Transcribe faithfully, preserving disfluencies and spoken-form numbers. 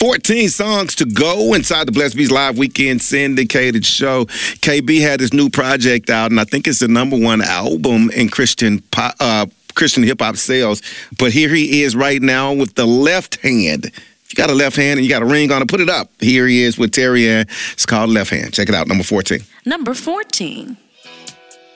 fourteen songs to go inside the Blessed Beats Live Weekend syndicated show. K B had his new project out, and I think it's the number one album in Christian pop, uh, Christian hip hop sales. But here he is right now with the left hand. If you got a left hand and you got a ring on it, put it up. Here he is with Terry Ann. It's called Left Hand. Check it out, number fourteen. Number fourteen.